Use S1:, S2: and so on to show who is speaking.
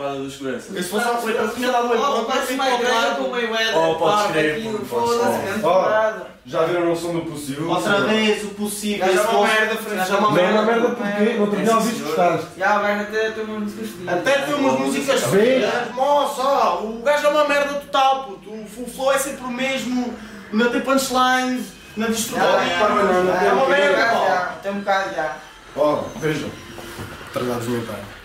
S1: porrada dos seguranças.
S2: Se fosse ao Cleiton, tinha dado um
S3: Parece uma igreja com o Mayweather.
S1: Oh, podes crer,
S3: aquilo,
S1: podes
S3: foda-se,
S1: crer.
S3: grande parada.
S4: Já viram o som do possível?
S2: outra vez o possível.
S3: Já é uma
S2: esse
S3: merda,
S2: posto-
S3: Francisco.
S2: já é uma
S4: Não é uma merda
S2: merda.
S4: porque no outro dia ouviste gostaste.
S3: Já, o gajo até tem umas músicas fodidas.
S2: Até tem umas músicas
S4: Vê.
S2: feias, moça, o gajo é uma merda total, puto. O flow é sempre o mesmo, não tem punchlines, não diz tudo
S3: Já,
S2: ali.
S3: já,
S2: É uma merda, pá.
S3: Tem um bocado já.
S4: Ora, vejam. Tragados mentais.